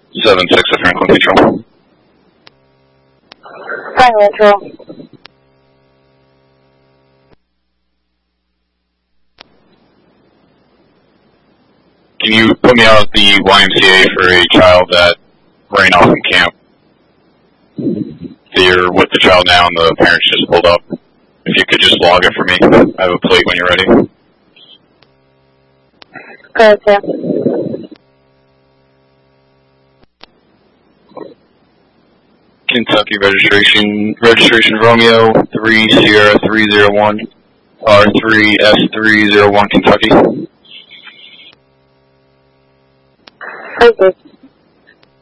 7-6 at Franklin Control. Franklin Control. Can you put me out at the YMCA for a child that ran off from camp? You're with the child now and the parents just pulled up. If you could just log it for me. I have a plate when you're ready. Good, sir. Kentucky registration Romeo 3 Sierra 301 R3S301 Kentucky. Okay.